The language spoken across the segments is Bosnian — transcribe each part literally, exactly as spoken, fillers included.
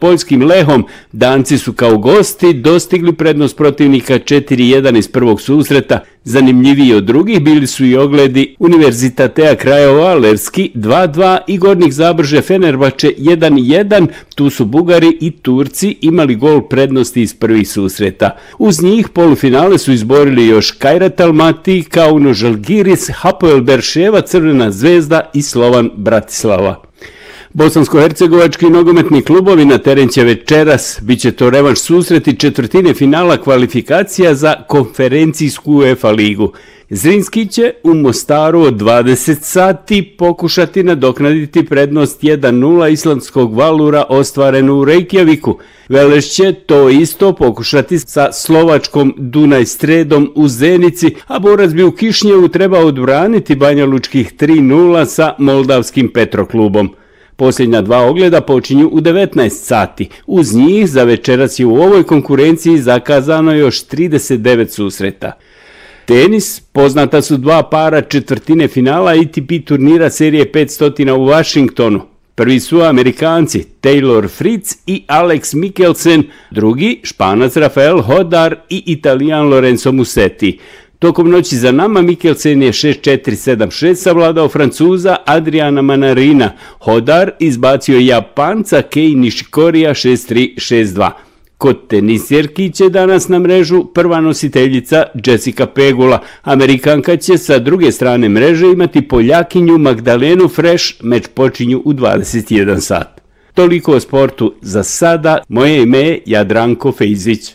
poljskim Lehom, Danci su kao gosti dostigli prednost protivnika četiri jedan iz prvog susreta. Zanimljiviji od drugih bili su i ogledi Univerzitatea Craiova Levski dva dva i Gornjih Zabrže Fenerbahče jedan jedan. Tu su Bugari i Turci imali gol prednosti iz prvih susreta. Uz njih polufinale su izborili još Kairat Almaty, Kauno Žalgiris, Hapoel Berševa, Crvena Zvezda i Slovan Bratislava. Bosansko-hercegovački nogometni klubovi na teren će večeras, bit će to revanš susreti četvrtine finala kvalifikacija za konferencijsku UEFA ligu. Zrinski će u Mostaru od dvadeset sati pokušati nadoknaditi prednost jedan nula islandskog Valura ostvarenu u Reykjaviku. Veleš će to isto pokušati sa slovačkom Dunaj Stredom u Zenici, a borac bi u Kišnjevu trebao odbraniti banjalučkih tri nula sa moldavskim Petroklubom. Posljednja dva ogleda počinju u devetnaest sati. Uz njih za večeras je u ovoj konkurenciji zakazano još trideset devet susreta. Tenis, poznata su dva para četvrtine finala A T P turnira serije petsto u Washingtonu. Prvi su Amerikanci Taylor Fritz i Alex Mikkelsen, drugi Španac Rafael Hodar i Italijan Lorenzo Musetti. Tokom noći za nama Mikkelsen je šest četiri sedam šest savladao Francuza Adriana Manarina. Hodar izbacio Japanca Kei Nishikorija šest tri šest dva. Kod tenisjerki će danas na mrežu prva nositeljica Jessica Pegula. Amerikanka će sa druge strane mreže imati Poljakinju Magdalenu Fresh, meč počinju u dvadeset jedan sat. Toliko o sportu za sada, moje ime je Jadranko Fejzić.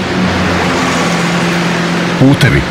Putevi.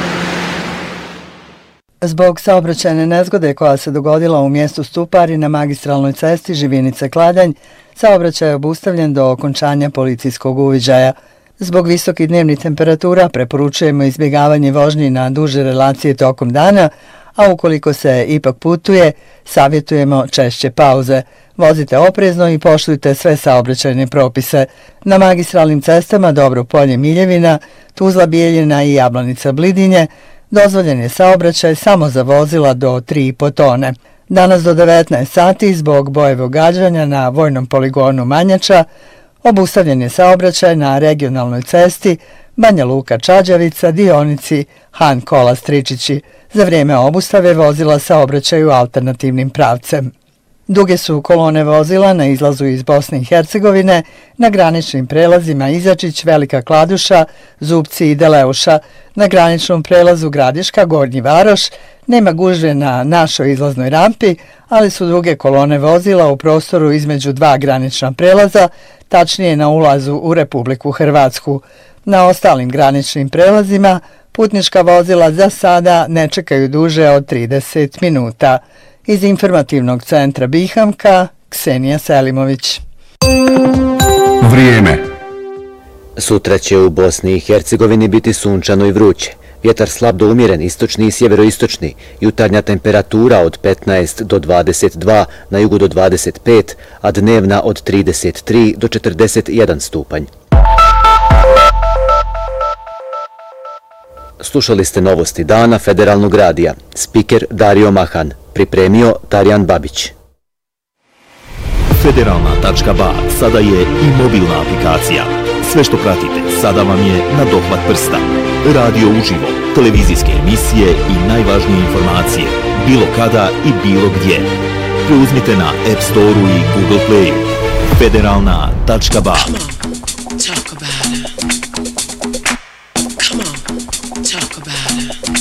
Zbog saobraćajne nezgode koja se dogodila u mjestu Stupari na magistralnoj cesti Živinice-Kladanj, saobraćaj je obustavljen do okončanja policijskog uviđaja. Zbog visokih dnevnih temperatura preporučujemo izbjegavanje vožnji na duže relacije tokom dana, a ukoliko se ipak putuje, savjetujemo češće pauze. Vozite oprezno i poštujte sve saobraćajne propise. Na magistralnim cestama Dobro Polje Miljevina, Tuzla Bijeljina i Jablanica Blidinje dozvoljen je saobraćaj samo za vozila do tri i po tone. Danas do devetnaest sati zbog bojevog gađanja na vojnom poligonu Manjača obustavljen je saobraćaj na regionalnoj cesti Banja Luka Čađavica, dionici Han Kola Stričići. Za vrijeme obustave vozila saobraćaju alternativnim pravcem. Duge su kolone vozila na izlazu iz Bosne i Hercegovine na graničnim prelazima Izačić, Velika Kladuša, Zupci i Deleuša. Na graničnom prelazu Gradiška, Gornji Varoš nema gužve na našoj izlaznoj rampi, ali su duge kolone vozila u prostoru između dva granična prelaza, tačnije na ulazu u Republiku Hrvatsku. Na ostalim graničnim prelazima putnička vozila za sada ne čekaju duže od trideset minuta. Iz informativnog centra Bihamka, Ksenija Selimović. Vrijeme. Sutra će u Bosni i Hercegovini biti sunčano i vruće. Vjetar slab do umjeren, istočni i sjeveroistočni. Jutarnja temperatura od petnaest do dvadeset dva, na jugu do dvadeset pet, a dnevna od trideset tri do četrdeset jedan stupanj. Slušali ste novosti dana Federalnog radija. Spiker Dario Mahan. Pripremio Tarjan Babić. Federalna tačka ba sada je i mobilna aplikacija. Sve što pratite sada vam je na dohvat prsta. Radio uživo, televizijske emisije i najvažnije informacije. Bilo kada i bilo gdje. Preuzmite na App Store-u i Google Play-u. Federalna tačka ba.